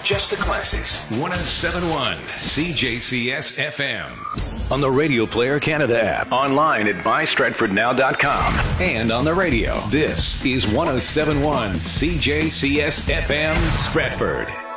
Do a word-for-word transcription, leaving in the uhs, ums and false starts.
just the classics. one oh seven point one C J C S F M. On the Radio Player Canada app. Online at my stratford now dot com. And on the radio. This is one oh seven point one C J C S F M Stratford.